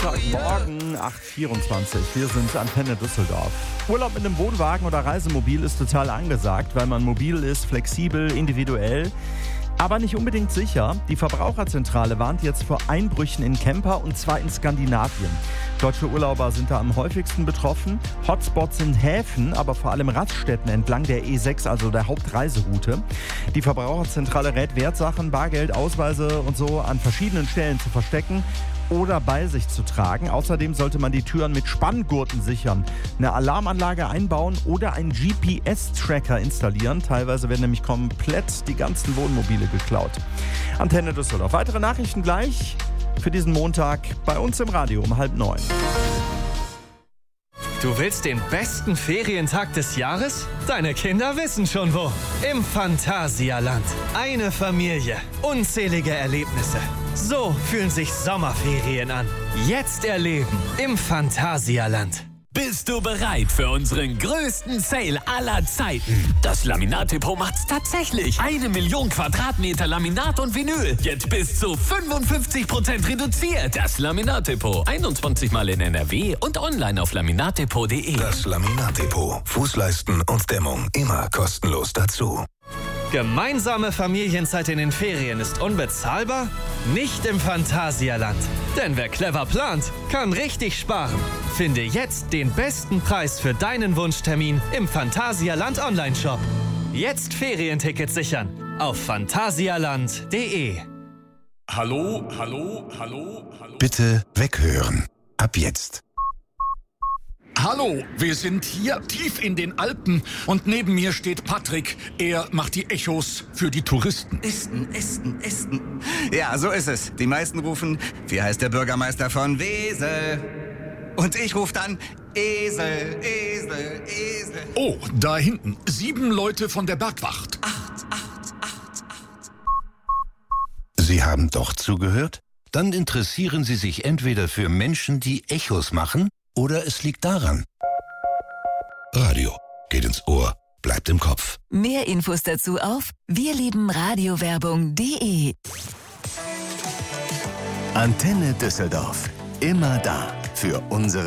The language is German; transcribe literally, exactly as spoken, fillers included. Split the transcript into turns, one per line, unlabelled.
Montagmorgen, acht Uhr vierundzwanzig. Wir sind Antenne Düsseldorf. Urlaub mit einem Wohnwagen oder Reisemobil ist total angesagt, weil man mobil ist, flexibel, individuell. Aber nicht unbedingt sicher. Die Verbraucherzentrale warnt jetzt vor Einbrüchen in Camper, und zwar in Skandinavien. Deutsche Urlauber sind da am häufigsten betroffen. Hotspots sind Häfen, aber vor allem Raststätten entlang der E sechs, also der Hauptreiseroute. Die Verbraucherzentrale rät, Wertsachen, Bargeld, Ausweise und so an verschiedenen Stellen zu verstecken oder bei sich zu tragen. Außerdem sollte man die Türen mit Spanngurten sichern, eine Alarmanlage einbauen oder einen G P S-Tracker installieren. Teilweise werden nämlich komplett die ganzen Wohnmobile geklaut. Antenne Düsseldorf. Weitere Nachrichten gleich für diesen Montag bei uns im Radio um halb neun.
Du willst den besten Ferientag des Jahres? Deine Kinder wissen schon wo. Im Phantasialand. Eine Familie. Unzählige Erlebnisse. So fühlen sich Sommerferien an. Jetzt erleben im Phantasialand.
Bist du bereit für unseren größten Sale aller Zeiten? Das Laminat-Depot macht's tatsächlich. Eine Million Quadratmeter Laminat und Vinyl. Jetzt bis zu fünfundfünfzig Prozent reduziert. Das Laminat-Depot. einundzwanzig Mal in N R W und online auf laminatdepot punkt de.
Das Laminat-Depot. Fußleisten und Dämmung immer kostenlos dazu.
Gemeinsame Familienzeit in den Ferien ist unbezahlbar? Nicht im Phantasialand. Denn wer clever plant, kann richtig sparen. Finde jetzt den besten Preis für deinen Wunschtermin im Phantasialand Online-Shop. Jetzt Ferientickets sichern auf phantasialand punkt de.
Hallo, hallo, hallo, hallo.
Bitte weghören. Ab jetzt.
Hallo, wir sind hier tief in den Alpen und neben mir steht Patrick. Er macht die Echos für die Touristen.
Esten, Esten, Esten. Ja, so ist es. Die meisten rufen, wie heißt der Bürgermeister von Wesel? Und ich rufe dann, Esel, Esel, Esel.
Oh, da hinten, sieben Leute von der Bergwacht.
Acht, acht, acht, acht.
Sie haben doch zugehört? Dann interessieren Sie sich entweder für Menschen, die Echos machen, oder es liegt daran. Radio geht ins Ohr, bleibt im Kopf.
Mehr Infos dazu auf wirliebenradiowerbung punkt de.
Antenne Düsseldorf. Immer da für unsere